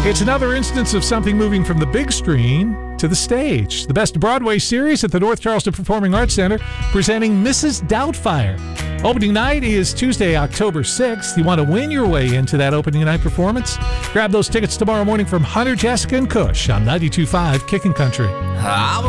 It's another instance of something moving from the big screen to the stage. The Best Broadway series at the North Charleston Performing Arts Center presenting Mrs. Doubtfire. Opening night is Tuesday, October 6th. You want to win your way into that opening night performance? Grab those tickets tomorrow morning from Hunter, Jessica, and Cush on 92.5 Kickin' Country.